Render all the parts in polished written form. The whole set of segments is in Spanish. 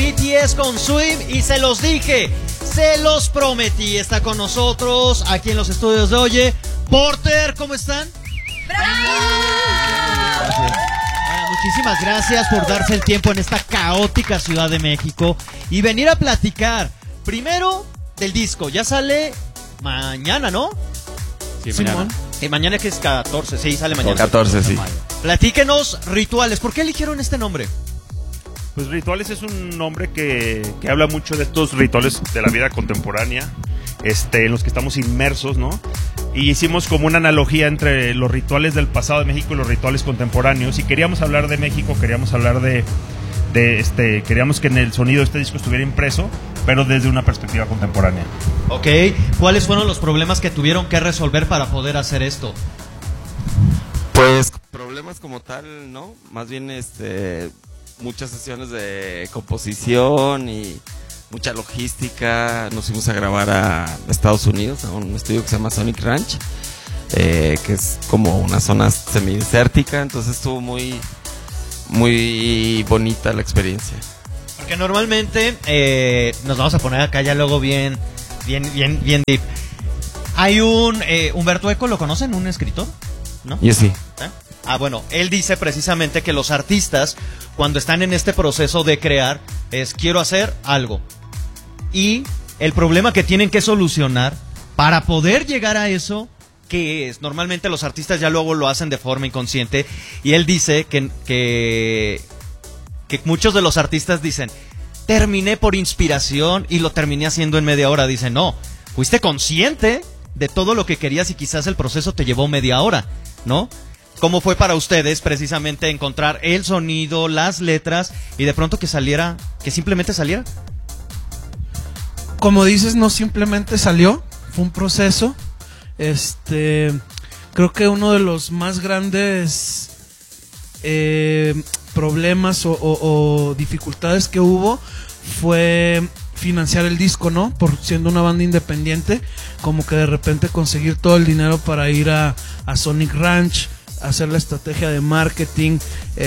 BTS con Swim y se los dije, se los prometí. Está con nosotros aquí en los estudios de Oye Porter, ¿cómo están? Muchísimas gracias por darse el tiempo en esta caótica Ciudad de México y venir a platicar primero del disco. Ya sale mañana, ¿no? Sí, mañana. Mañana que es 14, sí, sale mañana. 14, sí. Platíquenos, Rituales. ¿Por qué eligieron este nombre? Pues Rituales es un nombre que habla mucho de estos rituales de la vida contemporánea, en los que estamos inmersos, ¿no? Y hicimos como una analogía entre los rituales del pasado de México y los rituales contemporáneos. Y queríamos hablar de México, queríamos hablar queríamos que en el sonido de este disco estuviera impreso, pero desde una perspectiva contemporánea. Ok, ¿cuáles fueron los problemas que tuvieron que resolver para poder hacer esto? Pues problemas como tal, ¿no? Más bien muchas sesiones de composición y mucha logística. Nos fuimos a grabar a Estados Unidos, a un estudio que se llama Sonic Ranch, que es como una zona semidesértica, entonces estuvo muy, muy bonita la experiencia. Porque normalmente nos vamos a poner acá ya luego bien deep. Hay un Humberto Eco, ¿lo conocen? ¿Un escritor? ¿No? Yo sí. ¿Eh? Bueno, él dice precisamente que los artistas, cuando están en este proceso de crear, quiero hacer algo. Y el problema que tienen que solucionar para poder llegar a eso, que es, normalmente los artistas ya luego lo hacen de forma inconsciente, y él dice que muchos de los artistas dicen, terminé por inspiración y lo terminé haciendo en media hora. Dicen, no, fuiste consciente de todo lo que querías y quizás el proceso te llevó media hora, ¿no? ¿Cómo fue para ustedes precisamente encontrar el sonido, las letras y de pronto que simplemente saliera? Como dices, no simplemente salió, fue un proceso. Creo que uno de los más grandes problemas o dificultades que hubo fue financiar el disco, ¿no? Por siendo una banda independiente, como que de repente conseguir todo el dinero para ir a Sonic Ranch, hacer la estrategia de marketing,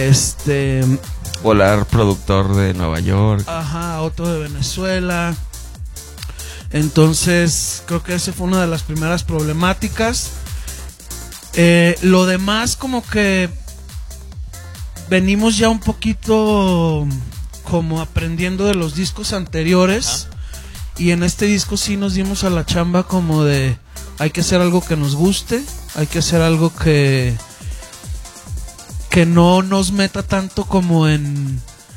Volar productor de Nueva York. Ajá, otro de Venezuela. Entonces, creo que esa fue una de las primeras problemáticas. Lo demás, como que venimos ya un poquito como aprendiendo de los discos anteriores. Y en este disco sí nos dimos a la chamba como de hay que hacer algo que nos guste, hay que hacer algo que no nos meta tanto como en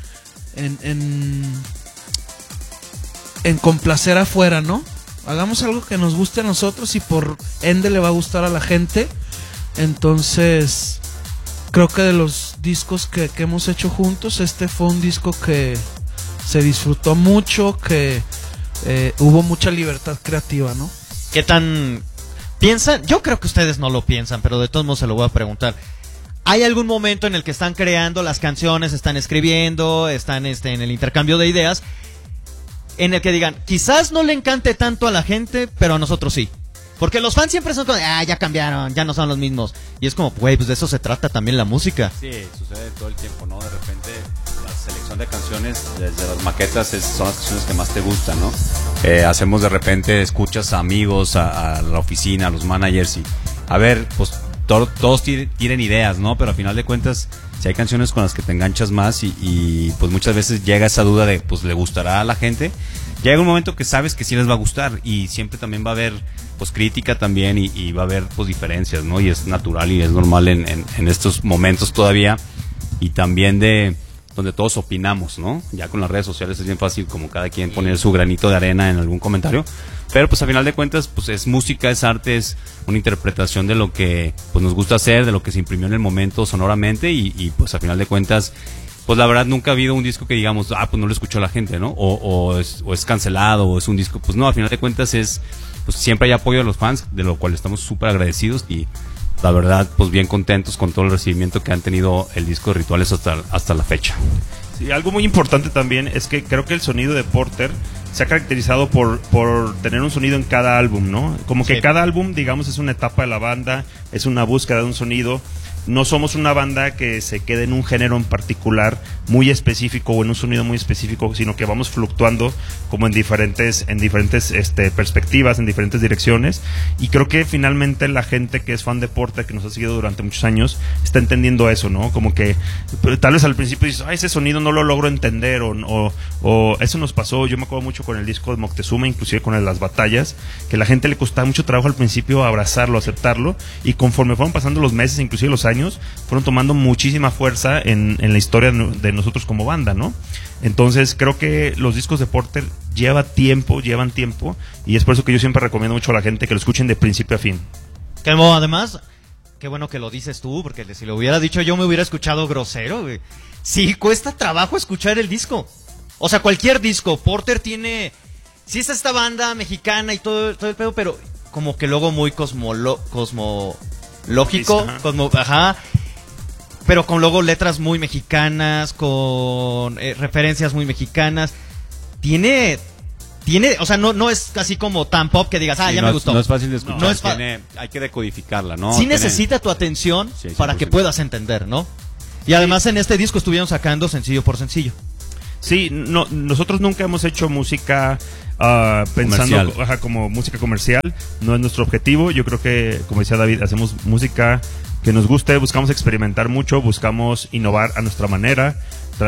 complacer afuera, ¿no? Hagamos algo que nos guste a nosotros y por ende le va a gustar a la gente. Entonces, creo que de los discos que hemos hecho juntos, este fue un disco que se disfrutó mucho, que hubo mucha libertad creativa, ¿no? ¿Qué tan piensan? Yo creo que ustedes no lo piensan, pero de todos modos se lo voy a preguntar. ¿Hay algún momento en el que están creando las canciones, están escribiendo, están en el intercambio de ideas, en el que digan, quizás no le encante tanto a la gente, pero a nosotros sí? Porque los fans siempre son como, ya cambiaron, ya no son los mismos. Y es como, güey, pues de eso se trata también la música. Sí, sucede todo el tiempo, ¿no? De repente la selección de canciones, desde las maquetas, son las canciones que más te gustan, ¿no? Hacemos de repente, escuchas a amigos, a la oficina, a los managers y, a ver, pues todos tienen ideas, ¿no? Pero a final de cuentas, si hay canciones con las que te enganchas más y pues muchas veces llega esa duda de, pues, ¿le gustará a la gente? Llega un momento que sabes que sí les va a gustar y siempre también va a haber, pues, crítica también y va a haber, pues, diferencias, ¿no? Y es natural y es normal en estos momentos todavía y también de donde todos opinamos, ¿no? Ya con las redes sociales es bien fácil como cada quien poner su granito de arena en algún comentario, pero pues a final de cuentas pues es música, es arte, es una interpretación de lo que pues nos gusta hacer, de lo que se imprimió en el momento sonoramente y pues a final de cuentas pues la verdad nunca ha habido un disco que digamos, pues no lo escuchó la gente, ¿no? O es cancelado, o es un disco, pues no, a final de cuentas pues siempre hay apoyo de los fans, de lo cual estamos súper agradecidos y la verdad, pues bien contentos con todo el recibimiento que han tenido el disco de Rituales hasta la fecha. Sí, algo muy importante también es que creo que el sonido de Porter se ha caracterizado por tener un sonido en cada álbum, ¿no? Como que cada álbum, digamos, es una etapa de la banda, es una búsqueda de un sonido. no somos una banda que se quede en un género en particular muy específico o en un sonido muy específico, sino que vamos fluctuando como en diferentes perspectivas, en diferentes direcciones, y creo que finalmente la gente que es fan de Porter, que nos ha seguido durante muchos años, está entendiendo eso, ¿no? Como que tal vez al principio dices, ese sonido no lo logro entender, o eso nos pasó, yo me acuerdo mucho con el disco de Moctezuma, inclusive con Las Batallas, que a la gente le costaba mucho trabajo al principio abrazarlo, aceptarlo, y conforme fueron pasando los meses, inclusive los años, fueron tomando muchísima fuerza en la historia de nosotros como banda, ¿no? Entonces creo que los discos de Porter llevan tiempo, y es por eso que yo siempre recomiendo mucho a la gente que lo escuchen de principio a fin. Que además, qué bueno que lo dices tú, porque si lo hubiera dicho yo me hubiera escuchado grosero, güey. Sí, cuesta trabajo escuchar el disco. O sea, cualquier disco. Porter tiene... Sí es esta banda mexicana y todo el pedo, pero como que luego muy cosmológico, ajá, pero con luego letras muy mexicanas, con referencias muy mexicanas. Tiene, o sea, no es así como tan pop que digas, ya me gustó. No es fácil de escuchar, no es hay que decodificarla, ¿no? Sí necesita tu atención para que puedas entender, ¿no? Y además en este disco estuvieron sacando sencillo por sencillo. Sí, nosotros nunca hemos hecho música pensando como música comercial, no es nuestro objetivo. Yo creo que, como decía David, hacemos música que nos guste, buscamos experimentar mucho, buscamos innovar a nuestra manera,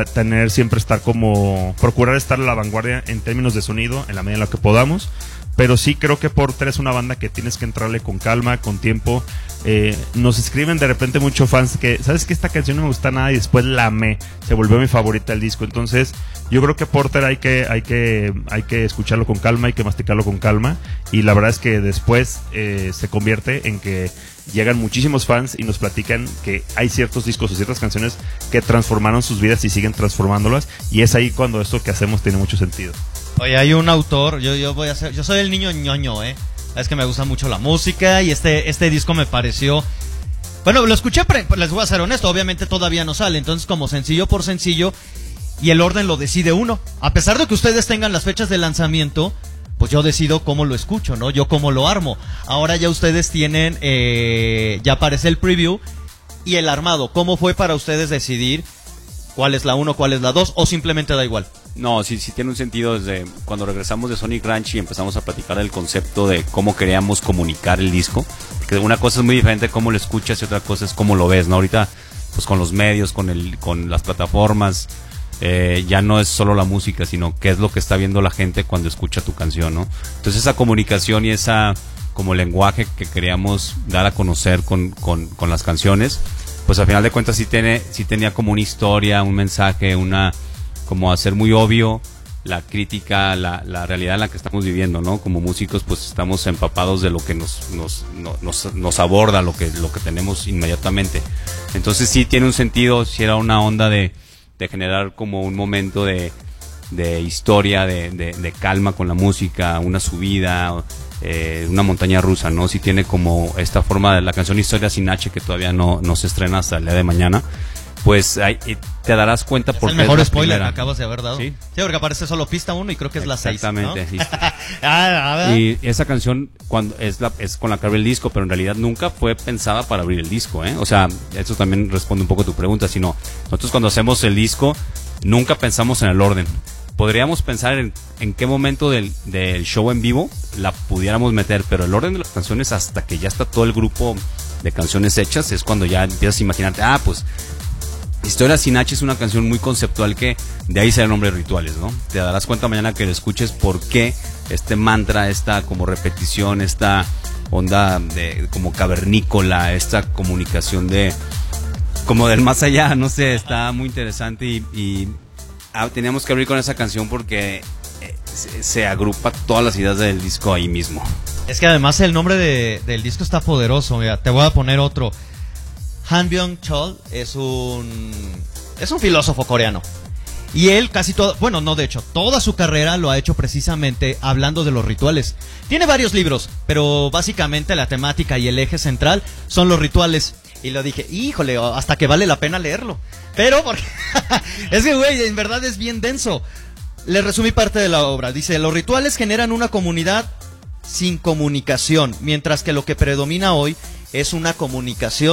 procurar estar a la vanguardia en términos de sonido en la medida en la que podamos. Pero sí creo que Porter es una banda que tienes que entrarle con calma, con tiempo. Nos escriben de repente muchos fans que, ¿sabes qué? Esta canción no me gusta nada y después la amé. Se volvió mi favorita del disco. Entonces, yo creo que Porter hay que escucharlo con calma, hay que masticarlo con calma. Y la verdad es que después se convierte en que llegan muchísimos fans y nos platican que hay ciertos discos o ciertas canciones que transformaron sus vidas y siguen transformándolas. Y es ahí cuando esto que hacemos tiene mucho sentido. Oye, hay un autor, yo soy el niño ñoño, es que me gusta mucho la música y este disco me pareció, bueno, lo escuché, les voy a ser honesto, obviamente todavía no sale, entonces como sencillo por sencillo, y el orden lo decide uno, a pesar de que ustedes tengan las fechas de lanzamiento, pues yo decido cómo lo escucho, ¿no? Yo cómo lo armo. Ahora ya ustedes tienen, ya aparece el preview y el armado. ¿Cómo fue para ustedes decidir cuál es la 1, cuál es la 2, o simplemente da igual? No, sí tiene un sentido. Desde cuando regresamos de Sonic Ranch y empezamos a platicar del concepto de cómo queríamos comunicar el disco, porque una cosa es muy diferente cómo lo escuchas y otra cosa es cómo lo ves, ¿no? Ahorita, pues con los medios, con las plataformas, ya no es solo la música, sino qué es lo que está viendo la gente cuando escucha tu canción, ¿no? Entonces esa comunicación y esa como lenguaje que queríamos dar a conocer con las canciones, pues al final de cuentas sí tenía como una historia, un mensaje, como hacer muy obvio la crítica, la realidad en la que estamos viviendo, ¿no? Como músicos, pues estamos empapados de lo que nos aborda, lo que tenemos inmediatamente. Entonces sí tiene un sentido, sí era una onda de generar como un momento de historia, de calma con la música, una subida, una montaña rusa, ¿no? Sí tiene como esta forma de la canción Historia sin H, que todavía no se estrena hasta el día de mañana. Pues ahí te darás cuenta por qué es el mejor es la spoiler primera. que acabas de haber dado. Sí, porque aparece solo pista 1 y creo que es la 6, exactamente, ¿no? Sí. Y esa canción cuando es con la que abre el disco, pero en realidad nunca fue pensada para abrir el disco, ¿eh? O sea, eso también responde un poco a tu pregunta, sino nosotros cuando hacemos el disco nunca pensamos en el orden. Podríamos pensar en qué momento del show en vivo la pudiéramos meter, pero el orden de las canciones hasta que ya está todo el grupo de canciones hechas es cuando ya empiezas a imaginarte, pues Historia sin H es una canción muy conceptual que de ahí sale el nombre de Rituales, ¿no? Te darás cuenta mañana que lo escuches por qué este mantra, esta como repetición, esta onda de como cavernícola, esta comunicación de como del más allá, no sé, está muy interesante y teníamos que abrir con esa canción porque se agrupa todas las ideas del disco ahí mismo. Es que además el nombre del disco está poderoso, mira, te voy a poner otro. Han Byung-chul es un filósofo coreano. Y él toda su carrera lo ha hecho precisamente hablando de los rituales. Tiene varios libros, pero básicamente la temática y el eje central son los rituales. Y lo dije, híjole, hasta que vale la pena leerlo. Pero porque es que, güey, en verdad es bien denso. Le resumí parte de la obra. Dice, los rituales generan una comunidad sin comunicación, mientras que lo que predomina hoy es una comunicación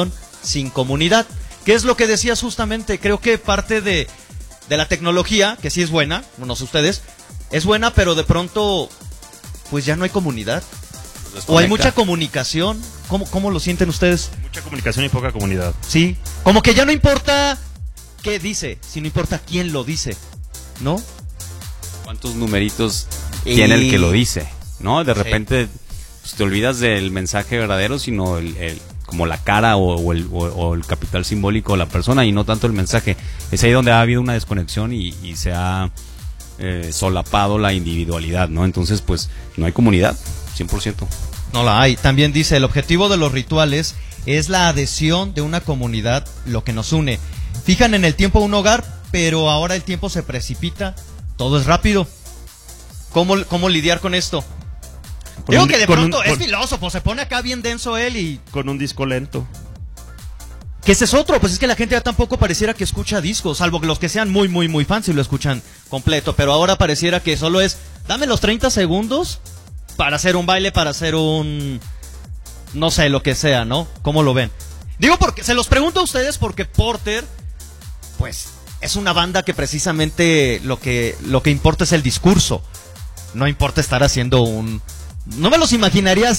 sin comunidad. ¿Qué es lo que decías justamente? Creo que parte de la tecnología, que sí es buena, no sé ustedes, es buena, pero de pronto, pues ya no hay comunidad. O hay mucha comunicación. ¿Cómo lo sienten ustedes? Mucha comunicación y poca comunidad. Sí, como que ya no importa qué dice, sino importa quién lo dice, ¿no? ¿Cuántos numeritos tiene el que lo dice? ¿No? De repente pues, te olvidas del mensaje verdadero, sino como la cara o el capital simbólico de la persona y no tanto el mensaje. Es ahí donde ha habido una desconexión y se ha solapado la individualidad, ¿no? Entonces, pues, no hay comunidad, 100%. No la hay. También dice, el objetivo de los rituales es la adhesión de una comunidad, lo que nos une. Fijan en el tiempo un hogar, pero ahora el tiempo se precipita, todo es rápido. ¿Cómo lidiar con esto? Digo que de pronto es filósofo, se pone acá bien denso él y... Con un disco lento. Que ese es otro, pues es que la gente ya tampoco pareciera que escucha discos, salvo que los que sean muy, muy, muy fans y lo escuchan completo, pero ahora pareciera que solo es, dame los 30 segundos para hacer un baile, para hacer un... no sé, lo que sea, ¿no? ¿Cómo lo ven? Digo porque, se los pregunto a ustedes porque Porter, pues, es una banda que precisamente lo que importa es el discurso, no importa estar haciendo un... No me los imaginaría